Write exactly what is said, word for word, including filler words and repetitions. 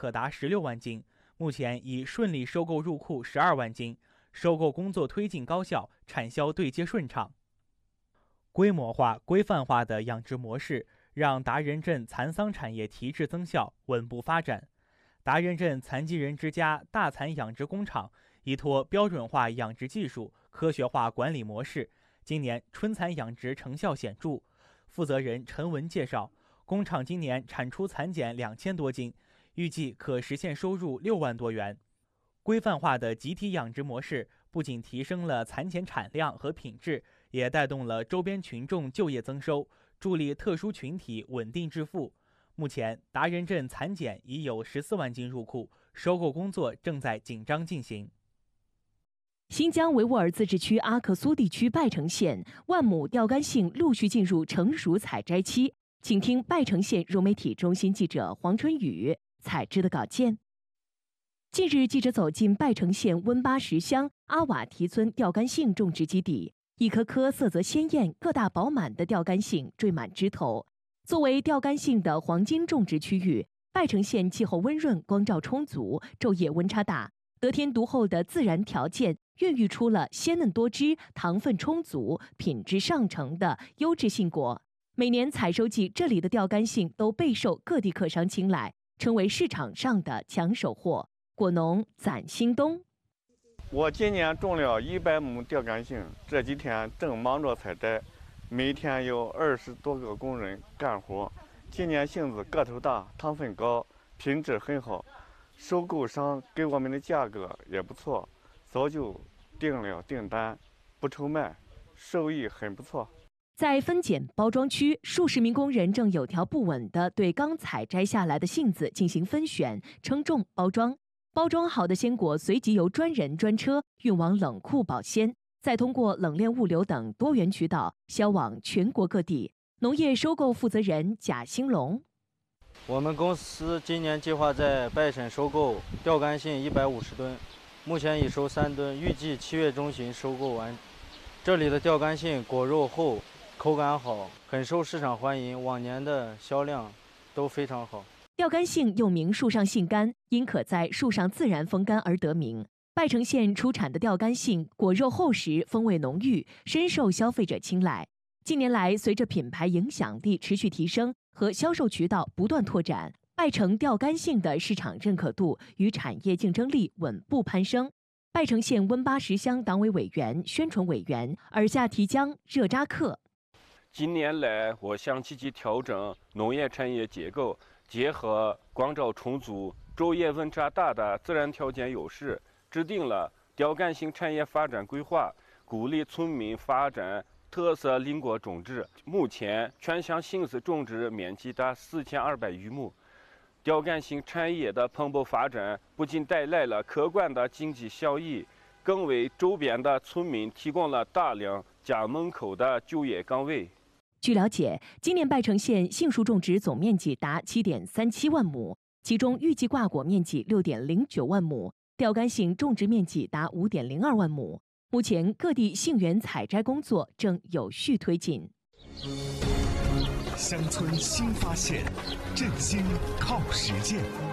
可达十六万斤，目前已顺利收购入库十二万斤，收购工作推进高效，产销对接顺畅。规模化、规范化的养殖模式，让达仁镇蚕桑产业提质增效，稳步发展。达仁镇残疾人之家大蚕养殖工厂依托标准化养殖技术、科学化管理模式，今年春蚕养殖成效显著。负责人陈文介绍，工厂今年产出蚕茧两千多斤，预计可实现收入六万多元。规范化的集体养殖模式不仅提升了蚕茧产量和品质，也带动了周边群众就业增收，助力特殊群体稳定致富。目前，达仁镇蚕茧已有十四万斤入库，收购工作正在紧张进行。 新疆维吾尔自治区阿克苏地区拜城县万亩钓竿杏陆续进入成熟采摘期，请听拜城县融媒体中心记者黄春雨采制的稿件。近日，记者走进拜城县温巴什乡阿瓦提村钓竿杏种植基地，一颗颗色泽鲜艳、个大饱满的钓竿杏缀满枝头。作为钓竿杏的黄金种植区域，拜城县气候温润、光照充足、昼夜温差大，得天独厚的自然条件孕育出了鲜嫩多汁、糖分充足、品质上乘的优质杏果。每年采收季，这里的钓竿杏都备受各地客商青睐，成为市场上的抢手货。果农攒兴东， 我今年种了一百亩钓竿杏，这几天正忙着采摘，每天有二十多个工人干活。今年杏子个头大，糖分高，品质很好，收购商给我们的价格也不错，早就订了订单，不愁卖，收益很不错。 在分拣包装区，数十名工人正有条不紊地对刚采摘下来的杏子进行分选、称重、包装。包装好的鲜果随即由专人专车运往冷库保鲜，再通过冷链物流等多元渠道销往全国各地。农业收购负责人贾兴龙： 我们公司今年计划在拜城收购钓竿杏一百五十吨，目前已收三吨，预计七月中旬收购完。这里的钓竿杏果肉厚，口感好，很受市场欢迎，往年的销量都非常好。 钓竿杏又名树上杏干，因可在树上自然风干而得名。拜城县出产的钓竿杏果肉厚实，风味浓郁，深受消费者青睐。近年来，随着品牌影响力持续提升和销售渠道不断拓展，拜城钓竿杏的市场认可度与产业竞争力稳步攀升。拜城县温巴什乡党委委员、宣传委员尔夏提江热扎克： 近年来，我想积极调整农业产业结构，结合光照充足、昼夜温差大的自然条件优势，制定了钓竿杏产业发展规划，鼓励村民发展特色林果种植。目前，全乡杏子种植面积达四千二百余亩。钓竿杏产业的蓬勃发展，不仅带来了可观的经济效益，更为周边的村民提供了大量家门口的就业岗位。 据了解，今年拜城县杏树种植总面积达七点三七万亩，其中预计挂果面积六点零九万亩，钓竿杏种植面积达五点零二万亩。目前各地杏园采摘工作正有序推进。 乡村新发现，振兴靠实践。